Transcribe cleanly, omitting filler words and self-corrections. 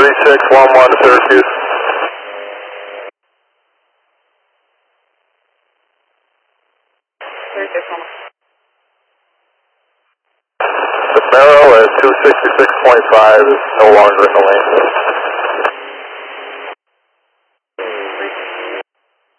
3611 to Syracuse. The barrel at 266.5 is no longer in the lane.